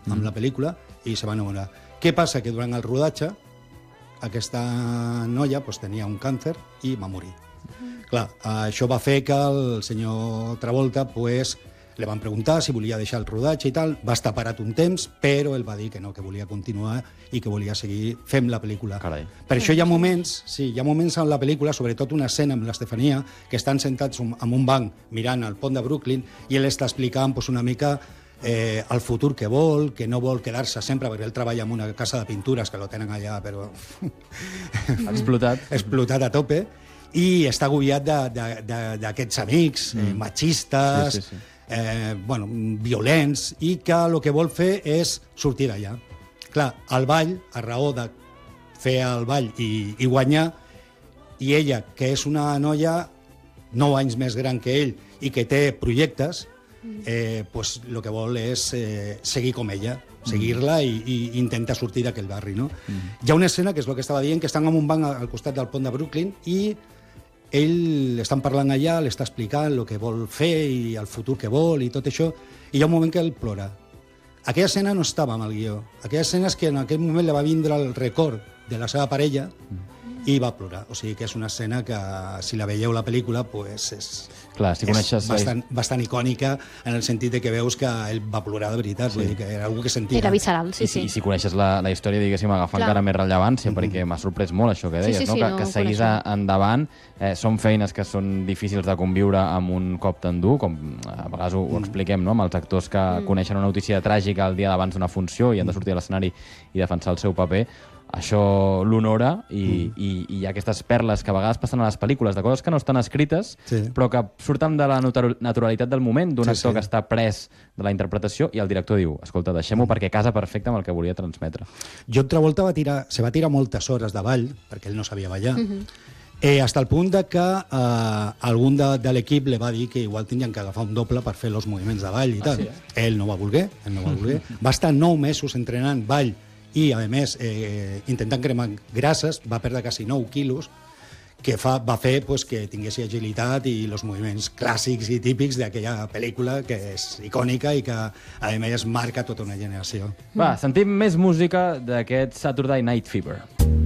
amb la pel·lícula i se va enamorar. Què passa? Que durant el rodatge aquesta noia pues, tenia un càncer i va morir. Clar, això va fer que el senyor Travolta pues, li van preguntar si volia deixar el rodatge i tal, va estar parat un temps, però ell va dir que no, que volia continuar i que volia seguir fent la pel·lícula. Carai. Per això hi ha moments, sí, hi ha moments en la pel·lícula, sobretot una escena amb l'Estefania, que estan sentats en un banc mirant el pont de Brooklyn i ell està explicant pues, una mica el futur que que no vol quedar-se sempre, perquè ell treballa en una casa de pintures que lo tenen allà, però... explotat a tope, i està agobiat d'aquests amics machistes, bueno, violents, i que el que vol fer és sortir d'allà. Clar, el ball, a raó de fer el ball i guanyar, i ella, que és una noia 9 anys més gran que ell i que té projectes, pues, el que vol és seguir com ella, seguir-la i intentar sortir d'aquell barri. No? Hi ha una escena, que és el que estava dient, que estan en un banc al costat del pont de Brooklyn i ell estan parlant allà, l'està explicant el que vol fer i el futur que vol i tot això, i hi ha un moment que ell plora. Aquella escena no estava amb el guió. Aquella escena és que en aquell moment li va vindre el record de la seva parella i va plorar. O sigui que és una escena que, si la veieu la pel·lícula, pues és, clar, si coneixes... bastant icònica en el sentit de que veus que ell va plorar de veritat, vull dir que era algú que sentia. Era visceral, sí. I si coneixes la història, diguéssim, agafa encara més rellevància, perquè m'ha sorprès molt això que deies, no? Que seguís endavant. Són feines que són difícils de conviure amb un cop tan dur, com a vegades ho expliquem, no? Amb els actors que coneixen una notícia tràgica el dia d'abans d'una funció i han de sortir a l'escenari i defensar el seu paper. Això l'honora i hi ha aquestes perles que a vegades passen a les pel·lícules, de coses que no estan escrites, però que surten de la naturalitat del moment, d'un actor que està pres de la interpretació, i el director diu, escolta, deixem-ho perquè casa perfecte amb el que volia transmetre. John Travolta se va tirar moltes hores de ball, perquè ell no sabia ballar, hasta el punt de que algun de l'equip li va dir que igual tenien que agafar un doble per fer els moviments de ball i tal. Ell no va voler, va estar 9 mesos entrenant ball i, a més, intentant cremar grasses, va perdre quasi 9 quilos, que va fer pues, que tingués agilitat i els moviments clàssics i típics d'aquella pel·lícula que és icònica i que, a més, marca tota una generació. Va, sentim més música d'aquest Saturday Night Fever.